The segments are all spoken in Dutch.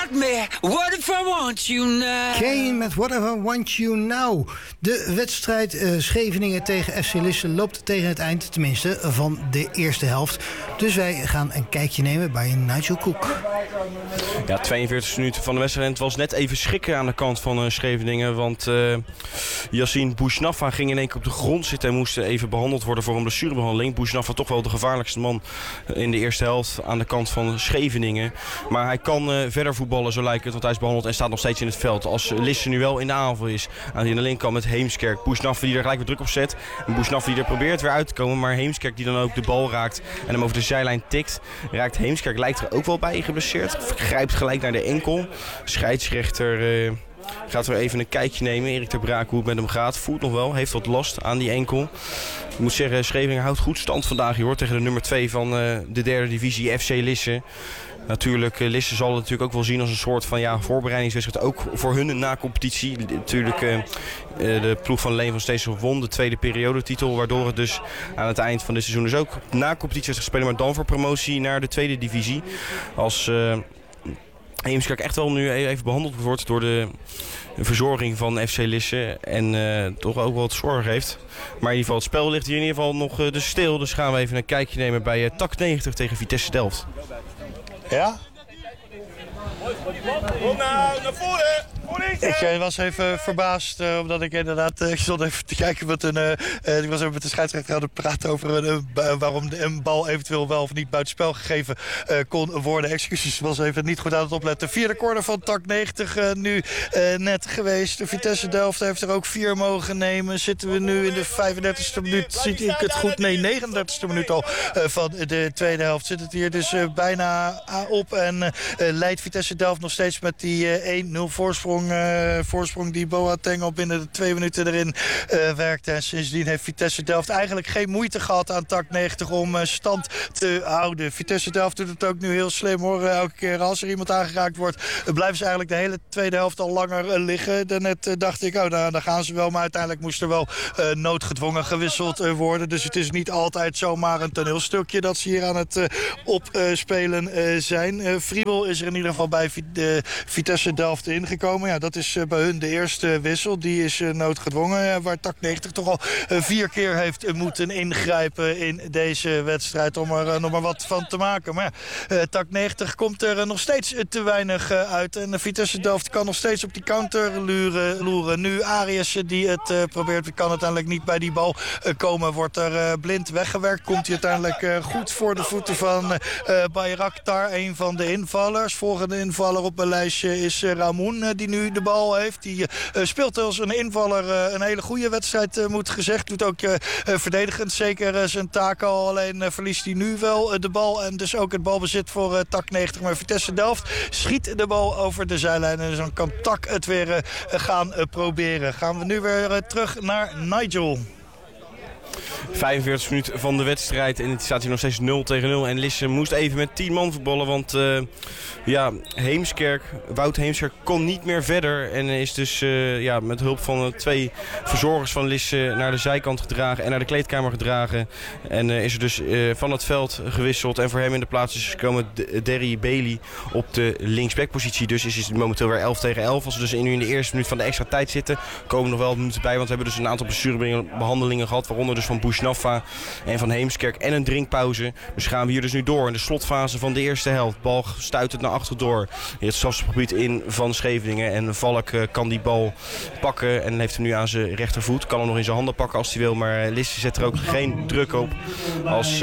want me? What if I want you now? Kane met What if I want you now. De wedstrijd Scheveningen tegen FC Lisse loopt tegen het eind, tenminste van de eerste helft. Dus wij gaan een kijkje nemen bij Nigel Cook. Ja, 42 minuten van de wedstrijd. Het was net even schikken aan de kant van Scheveningen. Want Yassine Bouchnaffa ging in één keer op de grond zitten en moest even behandeld worden voor een blessurebehandeling. Bouchnaffa toch wel de gevaarlijkste man in de eerste helft aan de kant van Scheveningen. Maar hij kan verder voetballen, zo lijkt het, want hij is behandeld en staat nog steeds in het veld. Als Lisse nu wel in de aanval is, aan de linkerkant met Heemskerk. Bouchnaffa die er gelijk weer druk op zet. En Bouchnaffa die er probeert weer uit te komen. Maar Heemskerk die dan ook de bal raakt en hem over de zijlijn tikt. Raakt Heemskerk, lijkt er ook wel bij geblesseerd. Grijpt gelijk naar de enkel. Scheidsrechter gaat er even een kijkje nemen. Erik ter Braak, hoe het met hem gaat. Voelt nog wel, heeft wat last aan die enkel. Ik moet zeggen, Scheveningen houdt goed stand vandaag hier, hoor, tegen de nummer 2 van de derde divisie, FC Lisse. Natuurlijk, Lisse zal het natuurlijk ook wel zien als een soort van voorbereidingswedstrijd. Ook voor hun na-competitie. Natuurlijk, de ploeg van Leen van Steensel won de tweede periodetitel. Waardoor het dus aan het eind van dit seizoen dus ook na-competitie is spelen. Maar dan voor promotie naar de tweede divisie. Als Heemskerk echt wel nu even behandeld wordt door de verzorging van FC Lisse. En toch ook wel wat zorg heeft. Maar in ieder geval, het spel ligt hier in ieder geval nog dus stil. Dus gaan we even een kijkje nemen bij TAC 90 tegen Vitesse Delft. Ja? Kom nou, naar voren! Ik was even verbaasd, omdat ik inderdaad... ik stond even te kijken met ik was even met de scheidsrechter aan het praten over waarom een bal eventueel wel of niet buitenspel gegeven kon worden. Excuses, was even niet goed aan het opletten. Vierde corner van TAC 90 nu net geweest. De Vitesse Delft heeft er ook 4 mogen nemen. Zitten we nu in de 35e minuut, zie ik het goed? Nee, 39e minuut al van de tweede helft. Zit het hier dus bijna op en leidt Vitesse Delft nog steeds met die 1-0 voorsprong die Boateng al binnen de 2 minuten erin werkte. En sindsdien heeft Vitesse Delft eigenlijk geen moeite gehad aan TAC 90 om stand te houden. Vitesse Delft doet het ook nu heel slim, hoor. Elke keer als er iemand aangeraakt wordt, blijven ze eigenlijk de hele tweede helft al langer liggen. Daarnet dacht ik, daar gaan ze wel. Maar uiteindelijk moest er wel noodgedwongen gewisseld worden. Dus het is niet altijd zomaar een toneelstukje dat ze hier aan het opspelen zijn. Friebel is er in ieder geval bij Vitesse Delft ingekomen. Ja, dat is bij hun de eerste wissel. Die is noodgedwongen. Waar TAC 90 toch al 4 keer heeft moeten ingrijpen in deze wedstrijd. Om er nog maar wat van te maken. Maar TAC 90 komt er nog steeds te weinig uit. En Vitesse Delft kan nog steeds op die counter loeren. Nu Arias die het probeert. Kan uiteindelijk niet bij die bal komen. Wordt er blind weggewerkt. Komt hij uiteindelijk goed voor de voeten van Bayraktar. Een van de invallers. Volgende invaller op mijn lijstje is Ramoun, die nu de bal heeft. Die speelt als een invaller een hele goede wedstrijd, moet gezegd. Doet ook verdedigend zeker zijn taak al. Alleen verliest hij nu wel de bal. En dus ook het balbezit voor TAC 90. Maar Vitesse Delft schiet de bal over de zijlijn. En dus dan kan TAC het weer gaan proberen. Gaan we nu weer terug naar Nigel. 45 minuten van de wedstrijd en het staat hier nog steeds 0-0. En Lisse moest even met 10 man voetballen, want Wout Heemskerk kon niet meer verder. En is dus met hulp van 2 verzorgers van Lisse naar de zijkant gedragen en naar de kleedkamer gedragen. En is er dus van het veld gewisseld. En voor hem in de plaats is gekomen Derry Bailey op de linksbackpositie. Dus is het momenteel weer 11 tegen 11. Als we dus nu in de eerste minuut van de extra tijd zitten, komen nog wel minuten bij. Want we hebben dus een aantal blessurebehandelingen gehad, waaronder dus van Bouchnaffa en van Heemskerk en een drinkpauze. Dus gaan we hier dus nu door in de slotfase van de eerste helft. Bal stuit het naar achter door. In het strafschopgebied in van Scheveningen. En Valk kan die bal pakken en heeft hem nu aan zijn rechtervoet. Kan hem nog in zijn handen pakken als hij wil. Maar Lisse zet er ook geen druk op. Als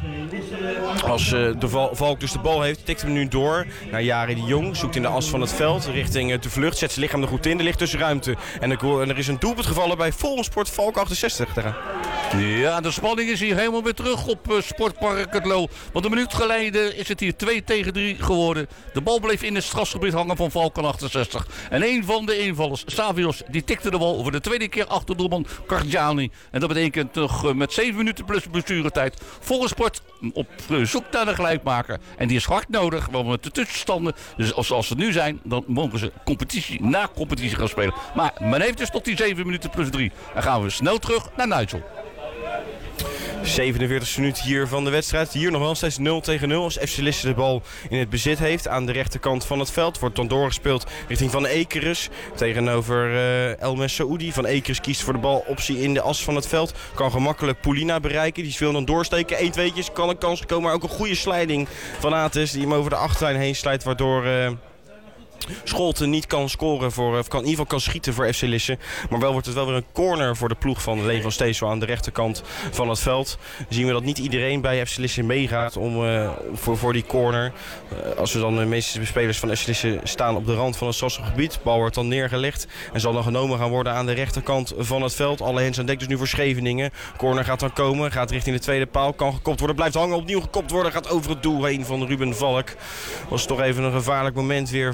de Valk dus de bal heeft, tikt hem nu door naar Jari de Jong. Zoekt in de as van het veld richting de vlucht. Zet zijn lichaam er goed in. Er ligt dus ruimte. En er is een doelpunt gevallen bij Volgensport Valk 68. Ja, de spanning is hier helemaal weer terug op Sportpark Het Loo. Want een minuut geleden is het hier 2-3 geworden. De bal bleef in het strafgebied hangen van Valken 68. En een van de invallers, Savios, die tikte de bal voor de tweede keer achter doelman Cargiani. En dat betekent nog met 7 minuten plus blessuretijd. Volgensport op zoek naar de gelijkmaker. En die is hard nodig, want met de tussenstanden, dus als ze nu zijn, dan mogen ze competitie na competitie gaan spelen. Maar men heeft dus tot die 7 minuten plus 3. Dan gaan we snel terug naar Nigel. 47e minuut hier van de wedstrijd. Hier nog wel steeds 0-0 als FC Lisse de bal in het bezit heeft. Aan de rechterkant van het veld wordt dan doorgespeeld richting Van Ekeres. Tegenover Elmes Saoudi. Van Ekeres kiest voor de baloptie in de as van het veld. Kan gemakkelijk Poulina bereiken. Die wil dan doorsteken. 1-2'tjes kan een kans komen. Maar ook een goede slijding van Ates die hem over de achterlijn heen slijt. Waardoor Scholten niet kan scoren of in ieder geval kan schieten voor FC Lisse. Maar wel wordt het wel weer een corner voor de ploeg van Leen van Steesel aan de rechterkant van het veld. Dan zien we dat niet iedereen bij FC Lisse meegaat voor die corner. Als we dan de meeste spelers van FC Lisse staan op de rand van het strafschopgebied. De bal wordt dan neergelegd en zal dan genomen gaan worden aan de rechterkant van het veld. Alle hens aan dek dus nu voor Scheveningen. Corner gaat dan komen, gaat richting de tweede paal. Kan gekopt worden, blijft hangen, opnieuw gekopt worden. Gaat over het doel heen van Ruben Valk. Was toch even een gevaarlijk moment weer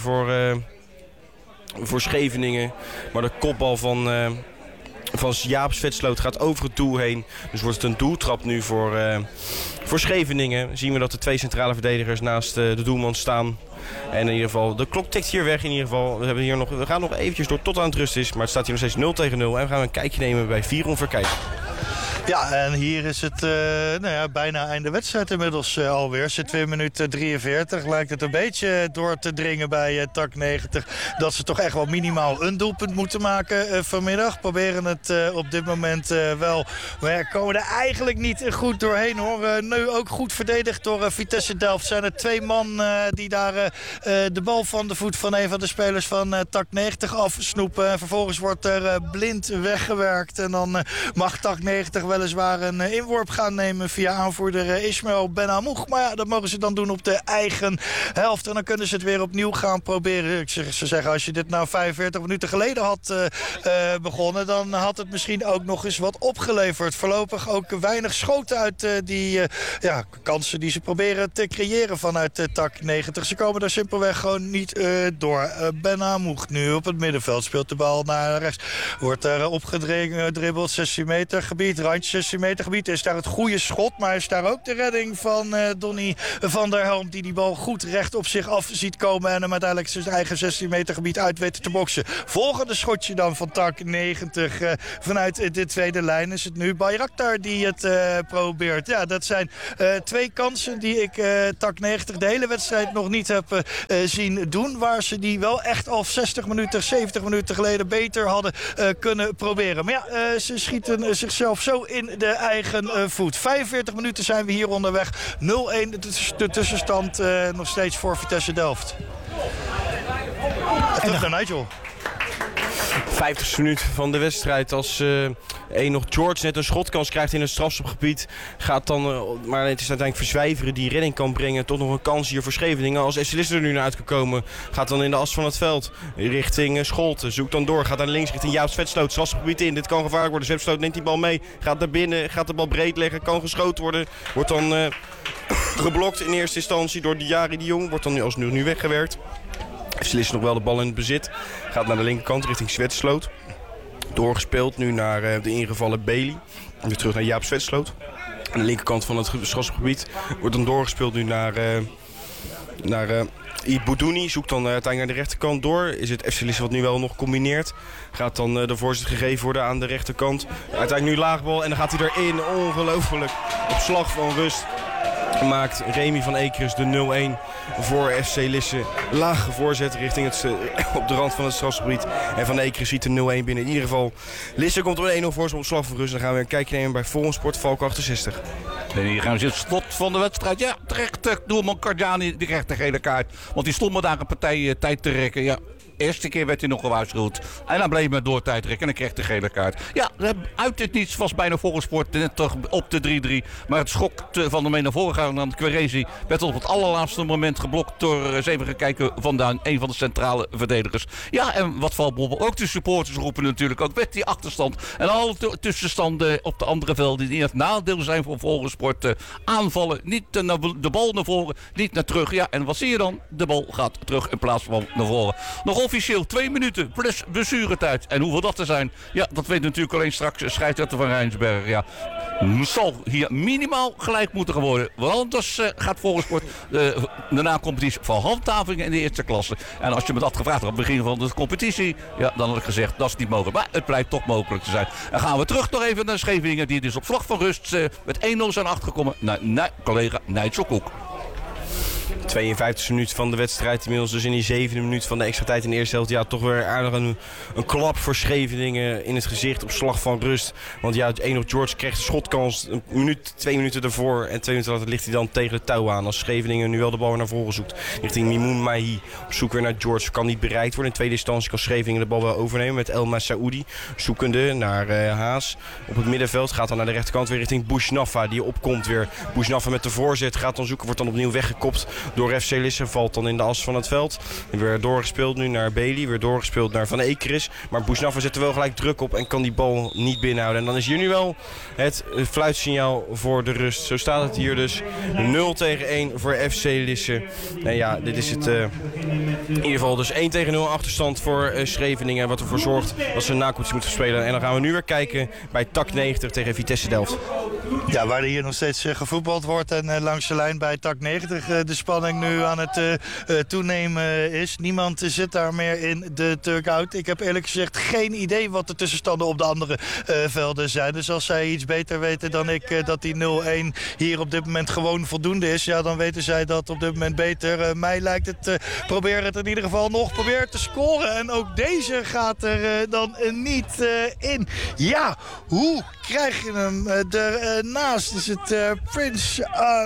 voor Scheveningen. Maar de kopbal van Jaap Zwetsloot gaat over het doel heen. Dus wordt het een doeltrap nu voor Scheveningen. Zien we dat de twee centrale verdedigers naast de doelman staan. En in ieder geval, de klok tikt hier weg in ieder geval. We gaan nog eventjes door tot aan het rust is. Maar het staat hier nog steeds 0-0. En we gaan een kijkje nemen bij Viron Verkijk. Ja, en hier is het bijna einde wedstrijd inmiddels alweer. Zit 2 minuten 43. Lijkt het een beetje door te dringen bij TAC 90. Dat ze toch echt wel minimaal een doelpunt moeten maken vanmiddag. Proberen het op dit moment wel. Maar komen er eigenlijk niet goed doorheen hoor. Nu ook goed verdedigd door Vitesse Delft. Zijn er 2 man die daar de bal van de voet van een van de spelers van TAC 90 afsnoepen. Vervolgens wordt er blind weggewerkt. En dan mag TAC 90 weliswaar een inworp gaan nemen via aanvoerder Ismaël Benhamoug. Maar ja, dat mogen ze dan doen op de eigen helft. En dan kunnen ze het weer opnieuw gaan proberen. Ze zeggen, als je dit nou 45 minuten geleden had begonnen, dan had het misschien ook nog eens wat opgeleverd. Voorlopig ook weinig schoten uit die kansen die ze proberen te creëren vanuit TAC 90. Ze komen daar simpelweg gewoon niet door. Benhamoug nu op het middenveld speelt de bal naar rechts. Wordt er opgedribbeld, 16 meter gebied, randje 16 meter gebied. Is daar het goede schot, maar is daar ook de redding van Donny van der Helm, die bal goed recht op zich af ziet komen en hem uiteindelijk zijn eigen 16 meter gebied uit weet te boksen. Volgende schotje dan van TAC 90 vanuit de tweede lijn is het nu Bayraktar die het probeert. Ja, dat zijn 2 kansen die ik TAC 90 de hele wedstrijd nog niet heb zien doen, waar ze die wel echt al 60 minuten, 70 minuten geleden beter hadden kunnen proberen. Maar ja, ze schieten zichzelf zo in de eigen voet. 45 minuten zijn we hier onderweg. 0-1 de tussenstand nog steeds voor Vitesse Delft. En terug naar Nigel. 50e minuut van de wedstrijd als nog George net een schotkans krijgt in het strafschopgebied. Gaat dan, maar het is uiteindelijk Verzwijveren die redding kan brengen. Toch nog een kans hier voor Scheveningen. Als FC Lisse er nu naar uitgekomen, gaat dan in de as van het veld richting Scholten. Zoekt dan door, gaat naar links richting Jaap Zwetsloot. Strafschopgebied in, dit kan gevaarlijk worden. Zwetsloot neemt die bal mee, gaat naar binnen, gaat de bal breed leggen, kan geschoten worden. Wordt dan geblokt in eerste instantie door Diari de Jong. Wordt dan nu weggewerkt. FC Lisse nog wel de bal in het bezit. Gaat naar de linkerkant richting Zwetsloot. Doorgespeeld nu naar de ingevallen Bailey. Weer terug naar Jaap Zwetsloot. Aan de linkerkant van het strafschopgebied. Wordt dan doorgespeeld nu naar Boudouni. Zoekt dan uiteindelijk naar de rechterkant door. Is het FC Lisse wat nu wel nog combineert. Gaat dan de voorzet gegeven worden aan de rechterkant. Uiteindelijk nu laagbal en dan gaat hij erin. Ongelooflijk. Op slag van rust maakt Remy van Ekeres de 0-1 voor FC Lisse. Lage voorzet richting op de rand van het strafgebied. En Van Ekeres ziet de 0-1 binnen. In ieder geval, Lisse komt op een 1-0 voorsprong op slag van rust. Dan gaan we een kijkje nemen bij Forum Sport Valk 68. En hier gaan we zitten, slot van de wedstrijd. Ja, terecht, doelman Cardjani, die krijgt de gele kaart. Want die stond me daar een partij tijd te rekken. Ja. Eerste keer werd hij nog gewaarschuwd. En dan bleef hij door tijd rekken en dan kreeg de gele kaart. Ja, uit het niets was bijna Vogelsport net toch op de 3-3. Maar het schok van de mee naar voren gaan aan Queresi werd op het allerlaatste moment geblokt door, eens even kijken, vandaan een van de centrale verdedigers. Ja, en wat valt me op? Ook de supporters roepen natuurlijk ook met die achterstand. En alle tussenstanden op de andere velden die het nadeel zijn voor Vogelsport. Aanvallen, niet de bal naar voren, niet naar terug. Ja, en wat zie je dan? De bal gaat terug in plaats van naar voren. Nog Officieel 2 minuten plus blessuretijd. En hoeveel dat er zijn, ja, dat weet natuurlijk alleen straks scheidsrechter van Rijnsberg. Ja, zal hier minimaal gelijk moeten worden. Want anders gaat Vogelsport de na-competitie van handhavingen in de eerste klasse. En als je me dat gevraagd had op het begin van de competitie, ja, dan had ik gezegd dat is niet mogelijk. Maar het blijkt toch mogelijk te zijn. Dan gaan we terug nog even naar Scheveningen, die dus op slag van rust met 1-0 zijn achtergekomen naar collega Nigel Koek. 52e minuut van de wedstrijd. Inmiddels dus in die 7e minuut van de extra tijd in de eerste helft. Ja, toch weer aardig een klap voor Scheveningen in het gezicht op slag van rust. Want ja, Enoch George kreeg de schotkans 2 minuten ervoor. En 2 minuten later ligt hij dan tegen de touw aan. Als Scheveningen nu wel de bal naar voren zoekt. Richting Mimoun Mahi. Op zoek weer naar George. Kan niet bereikt worden. In tweede instantie kan Scheveningen de bal wel overnemen met El Masaoudi. Zoekende naar Haas. Op het middenveld gaat dan naar de rechterkant weer richting Bouchnaffa. Die opkomt weer. Bouchnaffa met de voorzet gaat dan zoeken. Wordt dan opnieuw weggekopt door FC Lisse, valt dan in de as van het veld. Weer doorgespeeld nu naar Bailey, weer doorgespeeld naar Van Ekeris. Maar Bouchnaffa zet er wel gelijk druk op en kan die bal niet binnenhouden. En dan is hier nu wel het fluitsignaal voor de rust. Zo staat het hier dus 0-1 voor FC Lisse. En ja, dit is het in ieder geval dus 1-0 achterstand voor Scheveningen. Wat ervoor zorgt dat ze een nakoets moeten spelen. En dan gaan we nu weer kijken bij TAC 90 tegen Vitesse Delft. Ja, waar er hier nog steeds gevoetbald wordt en langs de lijn bij TAC 90 de spanning nu aan het toenemen is. Niemand zit daar meer in de dugout. Ik heb eerlijk gezegd geen idee wat de tussenstanden op de andere velden zijn. Dus als zij iets beter weten dan ik dat die 0-1 hier op dit moment gewoon voldoende is, ja, dan weten zij dat op dit moment beter. Mij lijkt het, probeer het in ieder geval nog, probeer te scoren. En ook deze gaat er dan niet in. Ja, hoe krijg je hem ernaast? Is het Prince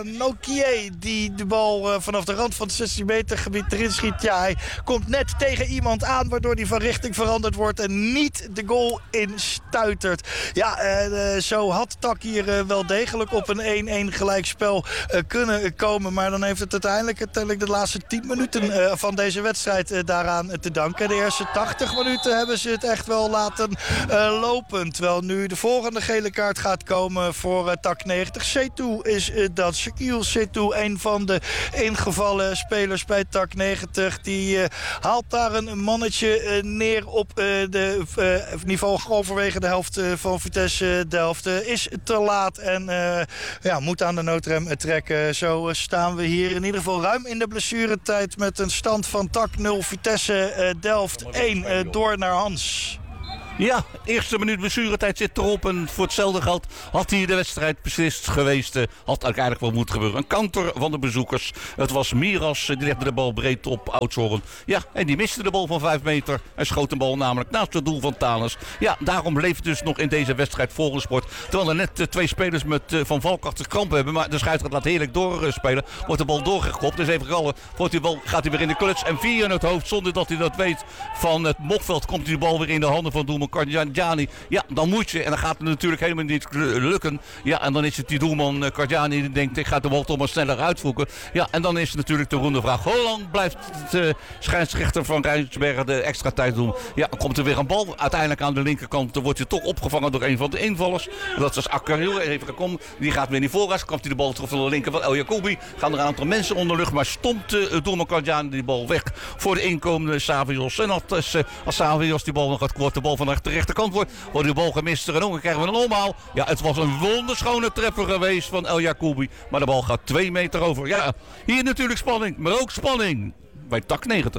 Nokie die de bal vanaf de rand van het 16 meter gebied erin schiet. Ja, hij komt net tegen iemand aan waardoor hij van richting veranderd wordt en niet de goal instuitert. Ja, zo had TAC hier wel degelijk op een 1-1 gelijkspel kunnen komen. Maar dan heeft het uiteindelijk de laatste 10 minuten van deze wedstrijd daaraan te danken. De eerste 80 minuten hebben ze het echt wel laten lopen. Terwijl nu de volgende gele kaart gaat komen voor TAC 90. Setou is dat. Shaquille Setou, een van de ingevallen spelers bij TAC 90. Die haalt daar een mannetje neer op de niveau overwege de helft van Vitesse Delft. Is te laat en moet aan de noodrem trekken. Zo staan we hier in ieder geval ruim in de blessuretijd met een stand van TAC 0, Vitesse Delft 1 door naar Hans. Ja, eerste minuut blessuretijd zit erop. En voor hetzelfde geld had hier de wedstrijd beslist geweest. Had uiteindelijk wel moeten gebeuren. Een counter van de bezoekers. Het was Miras, die legde de bal breed op Oudshoorn. Ja, en die miste de bal van 5 meter. En schoot de bal namelijk naast het doel van Thales. Ja, daarom bleef het dus nog in deze wedstrijd Vogelsport. Terwijl er net 2 spelers met Van Valkachtig kramp hebben. Maar de scheidsrechter laat heerlijk doorspelen. Wordt de bal doorgekopt. Dus even gallen. Gaat hij weer in de kluts. En via in het hoofd, zonder dat hij dat weet, van het Mochveld komt die bal weer in de handen van doelman Karjani. Ja, dan moet je. En dan gaat het natuurlijk helemaal niet lukken. Ja, en dan is het die doelman Karjani die denkt, ik ga de bal toch maar sneller uitvoeren. Ja, en dan is het natuurlijk de ronde vraag. Hoe lang blijft de scheidsrechter van Rijnsbergen de extra tijd doen? Ja, dan komt er weer een bal uiteindelijk aan de linkerkant. Dan wordt hij toch opgevangen door een van de invallers. Dat is Akaril. Even gekomen. Die gaat weer niet vooruit. Komt hij de bal terug van de linker van El Jacoubi. Gaan er een aantal mensen onder lucht. Maar stond doelman Karjani die bal weg voor de inkomende Savios. En als Savios die bal nog gaat de bal van de rechterkant wordt die bal gemist. En dan krijgen we een omhaal. Ja, het was een wonderschone treffer geweest van El Jacoubi. Maar de bal gaat 2 meter over. Ja, hier natuurlijk spanning. Maar ook spanning bij TAC 90.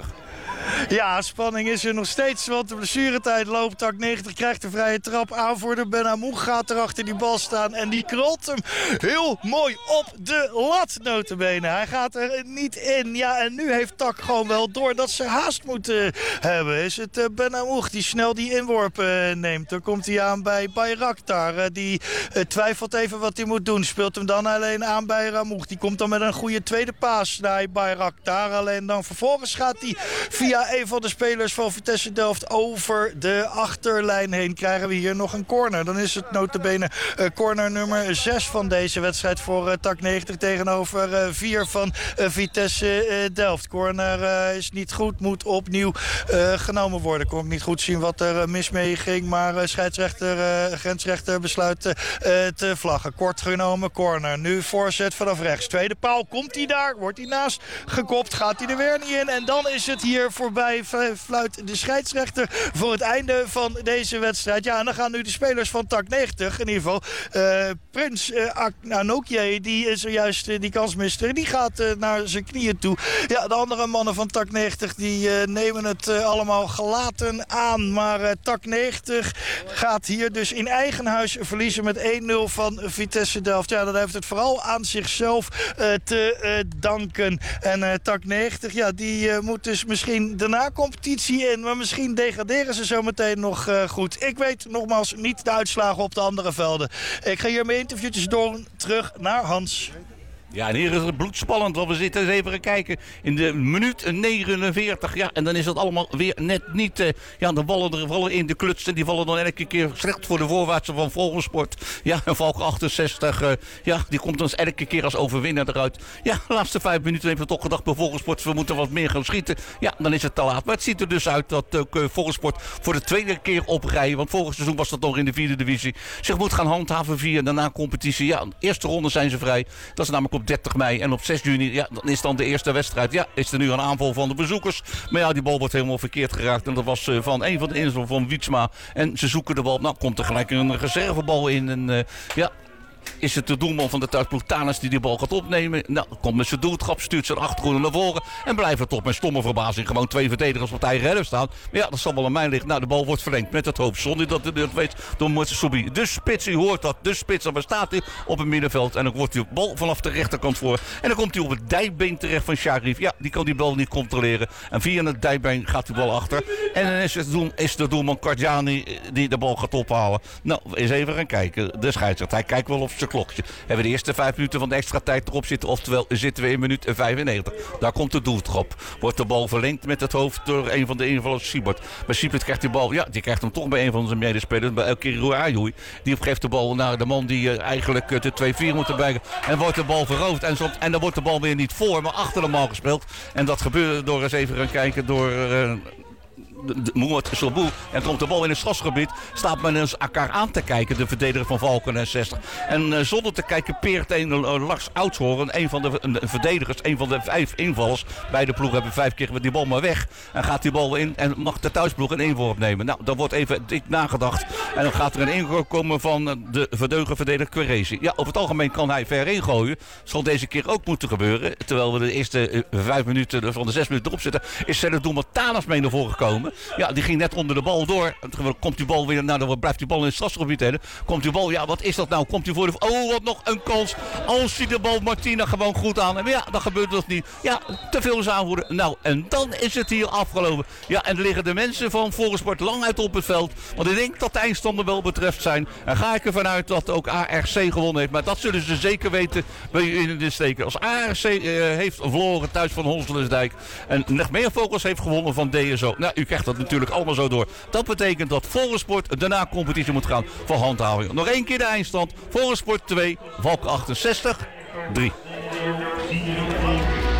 Ja, spanning is er nog steeds, want de blessuretijd loopt. TAC 90 krijgt de vrije trap. Aanvoerder Ben Amou gaat er achter die bal staan en die krolt hem heel mooi op de lat, notabene. Hij gaat er niet in. Ja, en nu heeft TAC gewoon wel door dat ze haast moeten hebben. Is het Ben Amou die snel die inworp neemt. Dan komt hij aan bij Bayraktar. Die twijfelt even wat hij moet doen. Speelt hem dan alleen aan bij Ramou. Die komt dan met een goede tweede paas naar Bayraktar. Alleen dan vervolgens gaat hij via een van de spelers van Vitesse Delft over de achterlijn heen. Krijgen we hier nog een corner. Dan is het notabene corner nummer 6 van deze wedstrijd voor TAC 90 tegenover 4 van Vitesse Delft. Corner is niet goed, moet opnieuw genomen worden. Kon ik niet goed zien wat er mis mee ging, maar grensrechter besluit te vlaggen. Kort genomen corner. Nu voorzet vanaf rechts. Tweede paal, komt hij daar, wordt hij naast gekopt, gaat hij er weer niet in en dan is het hier voorbij voorbij. Fluit de scheidsrechter voor het einde van deze wedstrijd. Ja, en dan gaan nu de spelers van Tak 90, in ieder geval Prins Anokje, die zojuist die kans miste, die gaat naar zijn knieën toe. Ja, de andere mannen van Tak 90 die nemen het allemaal gelaten aan. Maar Tak 90 gaat hier dus in eigen huis verliezen met 1-0 van Vitesse Delft. Ja, dat heeft het vooral aan zichzelf te danken. En Tak 90, ja, die moet dus misschien de na-competitie in. Maar misschien degraderen ze zo meteen nog goed. Ik weet nogmaals niet de uitslagen op de andere velden. Ik ga hier mijn interviewtjes door terug naar Hans. Ja, en hier is het bloedspannend, want we zitten eens even kijken in de minuut 49. Ja, en dan is het allemaal weer net niet. Ja, de ballen er vallen in de kluts en die vallen dan elke keer slecht voor de voorwaartse van Vogelsport. Ja, en Valk 68, ja, die komt ons elke keer als overwinnaar eruit. Ja, de laatste 5 minuten heeft het toch gedacht bij Vogelsport, we moeten wat meer gaan schieten. Ja, dan is het te laat. Maar het ziet er dus uit dat Vogelsport voor de tweede keer op rij, want vorig seizoen was dat nog in de 4e divisie, zich moet gaan handhaven via daarna competitie. Ja, de eerste ronde zijn ze vrij. Dat is namelijk op 30 mei en op 6 juni, ja, dan is dan de eerste wedstrijd. Ja, is er nu een aanval van de bezoekers. Maar ja, die bal wordt helemaal verkeerd geraakt. En dat was van een van de invallen van Wietsma. En ze zoeken de bal. Nou, komt er gelijk een reservebal in. En ja, is het de doelman van de thuisploeg Tanis die bal gaat opnemen. Nou, komt met zijn doeltrap, stuurt zijn achterhoede naar voren. En blijft er toch met stomme verbazing gewoon 2 verdedigers op de eigen helft staan. Maar ja, dat zal wel aan mij liggen. Nou, de bal wordt verlengd met het hoofd. Zonder dat het weet door Motsubi. De spits, u hoort dat. De spits, dan staat hij op het middenveld. En dan wordt die bal vanaf de rechterkant voor. En dan komt hij op het dijbeen terecht van Sharif. Ja, die kan die bal niet controleren. En via het dijbeen gaat die bal achter. En dan is de doelman Kardjani die de bal gaat ophalen. Nou, eens even gaan kijken. De scheidsrechter, hij kijkt wel op zijn klokje. Hebben we de eerste 5 minuten van de extra tijd erop zitten. Oftewel zitten we in minuut 95. Daar komt de doeltrap. Wordt de bal verlengd met het hoofd door een van de invallers, Siebert. Maar Siebert krijgt die bal. Ja, die krijgt hem toch bij een van zijn medespelers. Bij elke keer Rouajoui. Die geeft de bal naar de man die eigenlijk de 2-4 moet erbij. En wordt de bal veroverd. En dan wordt de bal weer niet voor, maar achter de bal gespeeld. En dat gebeurde door eens even gaan kijken door Mohamed Sobou. En komt de bal in het strafgebied. Staat men eens elkaar aan te kijken. De verdediger van Valken 60. En zonder te kijken peert Lars Oudshoorn. Een van de verdedigers. Een van de 5 invallers. Beide ploegen hebben 5 keer met die bal maar weg. En gaat die bal in. En mag de thuisploeg een inworp nemen. Nou, dan wordt even dik nagedacht. En dan gaat er een inworp komen van de verdediger Queresi. Ja, over het algemeen kan hij ver ingooien. Zal deze keer ook moeten gebeuren. Terwijl we de eerste 5 minuten van de 6 minuten erop zitten. Is de doelman Tanis mee naar voren gekomen. Ja, die ging net onder de bal door. Komt die bal weer, nou dan blijft die bal in het strafgebied heen. Komt die bal, ja wat is dat nou? Komt die voor de... Oh, wat nog een kans. Als hij de bal Martina gewoon goed aan. Maar ja, dan gebeurt dat niet. Ja, te veel is aanvoeren. Nou, en dan is het hier afgelopen. Ja, en liggen de mensen van Vogelsport lang uit op het veld. Want ik denk dat de eindstander wel betreft zijn. En ga ik ervan uit dat ook ARC gewonnen heeft. Maar dat zullen ze zeker weten bij u in de steken. Als ARC heeft verloren thuis van Honselersdijk. En nog meer Vogels heeft gewonnen van DSO. Nou, u krijgt dat natuurlijk allemaal zo door. Dat betekent dat Vogelsport daarna competitie moet gaan voor handhaving. Nog 1 keer de eindstand. Vogelsport 2, Valk 68, 3.